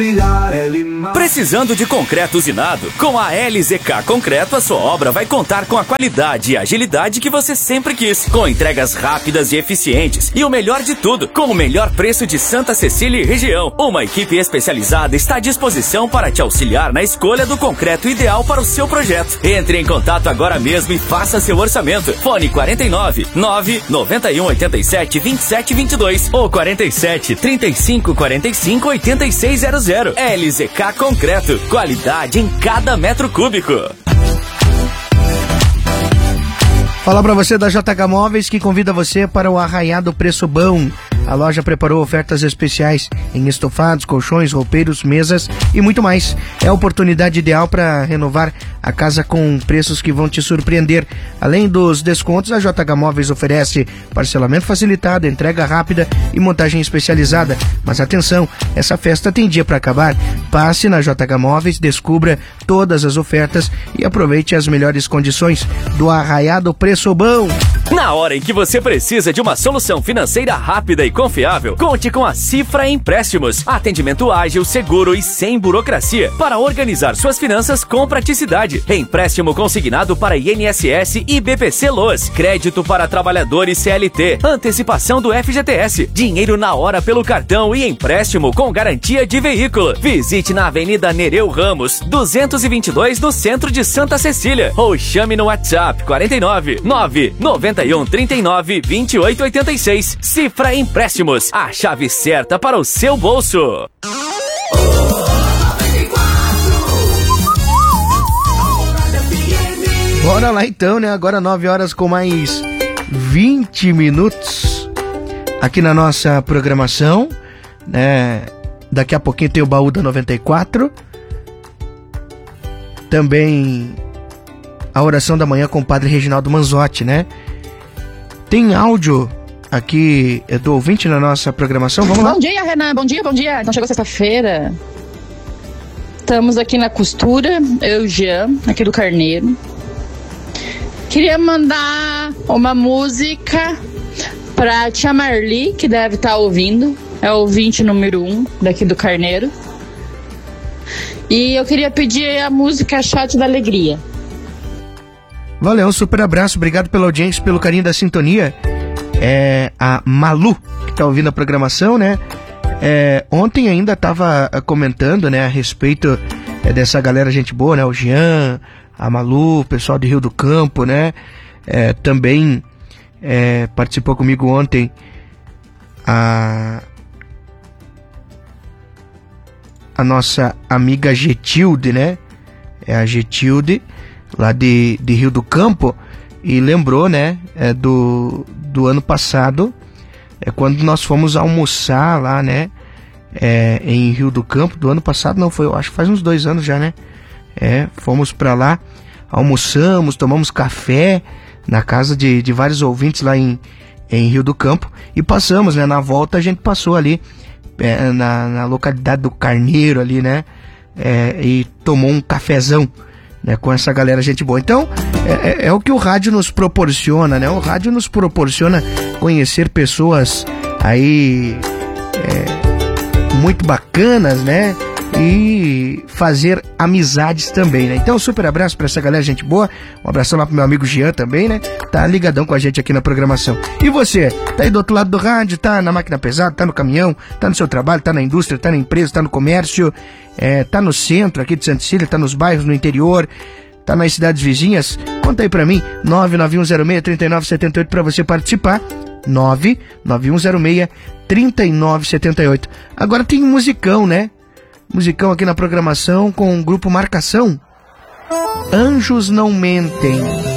Precisando de concreto usinado? Com a LZK Concreto, a sua obra vai contar com a qualidade e agilidade que você sempre quis, com entregas rápidas e eficientes, e o melhor de tudo, com o melhor preço de Santa Cecília e região. Uma equipe especializada está à disposição para te auxiliar na escolha do concreto ideal para o seu projeto. Entre em contato agora mesmo e faça seu orçamento. Fone 49 991 87 27 22 ou 47 35 45 8600. LZK Concreto, qualidade em cada metro cúbico. Falar pra você da JH Móveis, que convida você para o Arraiado Preço Bom. A loja preparou ofertas especiais em estofados, colchões, roupeiros, mesas e muito mais. É a oportunidade ideal para renovar a casa com preços que vão te surpreender. Além dos descontos, a JH Móveis oferece parcelamento facilitado, entrega rápida e montagem especializada. Mas atenção, essa festa tem dia para acabar. Passe na JH Móveis, descubra todas as ofertas e aproveite as melhores condições do Arraiado Preço Bom. Na hora em que você precisa de uma solução financeira rápida e confiável, conte com a Cifra Empréstimos. Atendimento ágil, seguro e sem burocracia para organizar suas finanças com praticidade. Empréstimo consignado para INSS e BPC Loas. Crédito para trabalhadores CLT. Antecipação do FGTS. Dinheiro na hora pelo cartão e empréstimo com garantia de veículo. Visite na Avenida Nereu Ramos, 222, no centro de Santa Cecília. Ou chame no WhatsApp 49 991 39 28 86. Cifra Empréstimos, a chave certa para o seu bolso. Bora lá então, né? Agora 9 horas com mais 20 minutos aqui na nossa programação, né? Daqui a pouquinho tem o Baú da 94. Também a oração da manhã com o Padre Reginaldo Manzotti, né? Tem áudio aqui do ouvinte na nossa programação, vamos lá? Bom dia, Renan, bom dia. Então chegou sexta-feira. Estamos aqui na costura, eu e o Jean, aqui do Carneiro. Queria mandar uma música pra tia Marli, que deve estar ouvindo. É o ouvinte número 1 daqui do Carneiro. E eu queria pedir a música Shot da Alegria. Valeu, um super abraço, obrigado pela audiência, pelo carinho da sintonia. É a Malu, que tá ouvindo a programação, né? Ontem ainda tava comentando, né, a respeito dessa galera gente boa, né? O Jean, a Malu, o pessoal de Rio do Campo, né? Também participou comigo ontem a nossa amiga Getilde, né? É a Getilde, lá de Rio do Campo, e lembrou, né, do ano passado, quando nós fomos almoçar lá, né, em Rio do Campo. Do ano passado não foi, eu acho que faz uns 2 anos já, né? Fomos pra lá, almoçamos, tomamos café na casa de vários ouvintes lá em Rio do Campo, e passamos, né, na volta a gente passou ali na localidade do Carneiro ali, né, e tomou um cafezão, né, com essa galera gente boa. Então, é o que o rádio nos proporciona, né? O rádio nos proporciona conhecer pessoas aí muito bacanas, né? E fazer amizades também, né? Então, um super abraço pra essa galera gente boa. Um abração lá pro meu amigo Jean também, né? Tá ligadão com a gente aqui na programação. E você? Tá aí do outro lado do rádio, tá na máquina pesada, tá no caminhão, tá no seu trabalho, tá na indústria, tá na empresa, tá no comércio, tá no centro aqui de Santa Cecília, tá nos bairros, no interior, tá nas cidades vizinhas? Conta aí pra mim, 99106-3978 pra você participar. 99106-3978. Agora tem um musicão, né? Musicão aqui na programação com o grupo Marcação. Anjos Não Mentem.